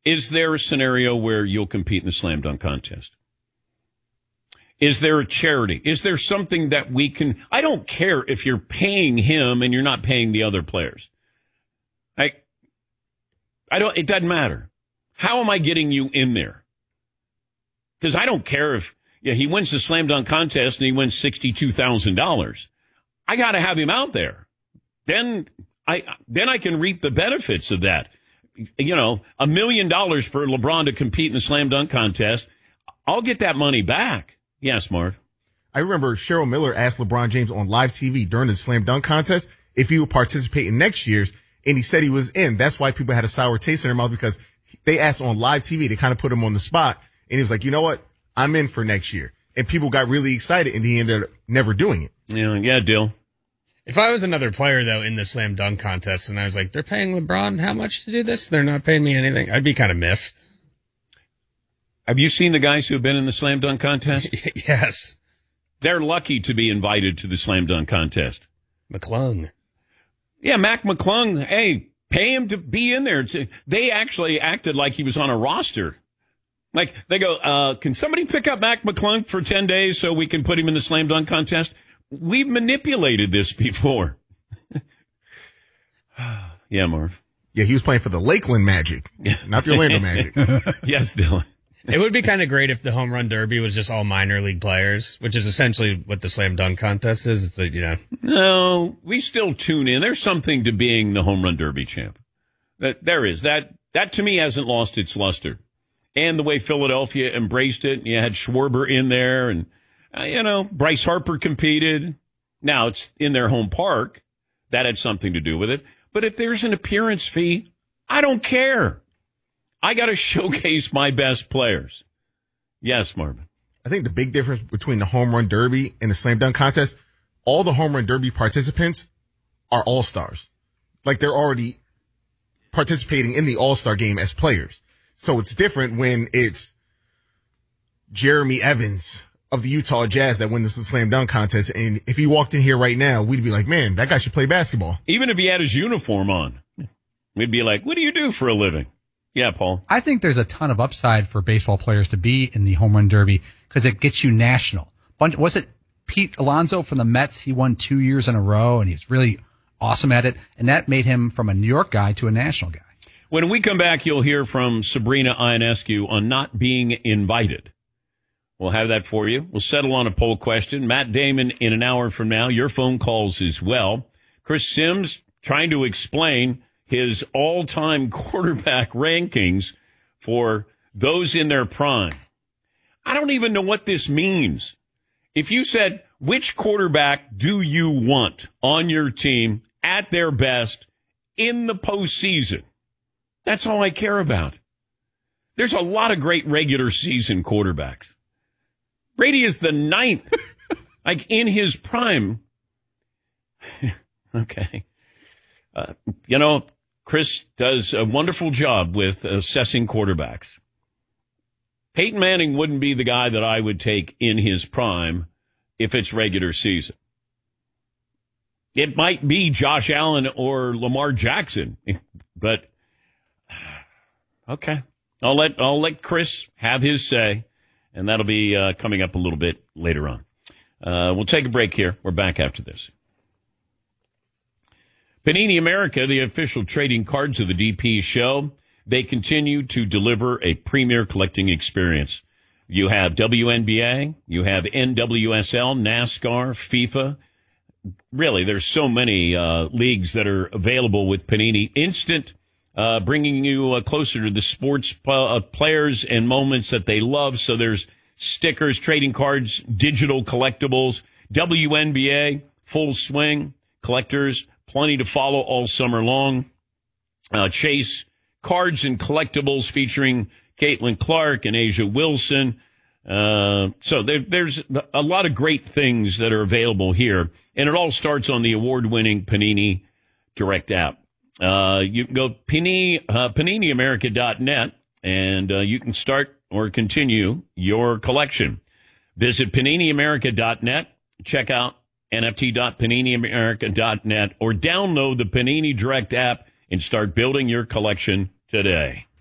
Is there a scenario where you'll compete in the slam dunk contest? Is there a charity? Is there something that we can? I don't care if you're paying him and you're not paying the other players. I don't. It doesn't matter. How am I getting you in there? Because I don't care if he wins the slam dunk contest and he wins $62,000. I got to have him out there. Then I can reap the benefits of that. $1 million for LeBron to compete in the slam dunk contest. I'll get that money back. Yes, Mark. I remember Cheryl Miller asked LeBron James on live TV during the slam dunk contest if he would participate in next year's, and he said he was in. That's why people had a sour taste in their mouth, because they asked on live TV. They kind of put him on the spot, and he was like, you know what? I'm in for next year. And people got really excited, and he ended up never doing it. Yeah, Dill. If I was another player, though, in the slam dunk contest, and I was like, they're paying LeBron how much to do this? They're not paying me anything. I'd be kind of miffed. Have you seen the guys who have been in the slam dunk contest? Yes. They're lucky to be invited to the slam dunk contest. McClung. Yeah, Mac McClung. Hey, pay him to be in there. They actually acted like he was on a roster. Like, they go, can somebody pick up Mac McClung for 10 days so we can put him in the slam dunk contest? We've manipulated this before. Yeah, Marv. Yeah, he was playing for the Lakeland Magic, not the Orlando Magic. Yes, Dylan. It would be kind of great if the home run derby was just all minor league players, which is essentially what the slam dunk contest is. It's No, we still tune in. There's something to being the home run derby champ. There is. That to me hasn't lost its luster. And the way Philadelphia embraced it. You had Schwarber in there, and Bryce Harper competed. Now it's in their home park. That had something to do with it. But if there's an appearance fee, I don't care. I got to showcase my best players. Yes, Marvin. I think the big difference between the home run derby and the slam dunk contest, all the home run derby participants are all-stars. Like, they're already participating in the all-star game as players. So it's different when it's Jeremy Evans of the Utah Jazz that wins the slam dunk contest. And if he walked in here right now, we'd be like, man, that guy should play basketball. Even if he had his uniform on, we'd be like, what do you do for a living? Yeah, Paul. I think there's a ton of upside for baseball players to be in the home run derby because it gets you national. Was it Pete Alonso from the Mets? He won 2 years in a row, and he's really awesome at it. And that made him from a New York guy to a national guy. When we come back, you'll hear from Sabrina Ionescu on not being invited. We'll have that for you. We'll settle on a poll question. Matt Damon in an hour from now. Your phone calls as well. Chris Sims trying to explain his all-time quarterback rankings for those in their prime. I don't even know what this means. If you said, which quarterback do you want on your team at their best in the postseason? That's all I care about. There's a lot of great regular season quarterbacks. Brady is the 9th, like in his prime. Okay. Chris does a wonderful job with assessing quarterbacks. Peyton Manning wouldn't be the guy that I would take in his prime if it's regular season. It might be Josh Allen or Lamar Jackson, but okay. I'll let Chris have his say, and that'll be coming up a little bit later on. We'll take a break here. We're back after this. Panini America, the official trading cards of the DP show, they continue to deliver a premier collecting experience. You have WNBA, you have NWSL, NASCAR, FIFA. Really, there's so many leagues that are available with Panini Instant, bringing you closer to the sports players and moments that they love. So there's stickers, trading cards, digital collectibles, WNBA, full swing, collectors, plenty to follow all summer long. Chase cards and collectibles featuring Caitlin Clark and Asia Wilson. So there's a lot of great things that are available here. And it all starts on the award-winning Panini Direct app. You can go PaniniAmerica.net, and you can start or continue your collection. Visit PaniniAmerica.net. Check out NFT.PaniniAmerica.net or download the Panini Direct app and start building your collection today.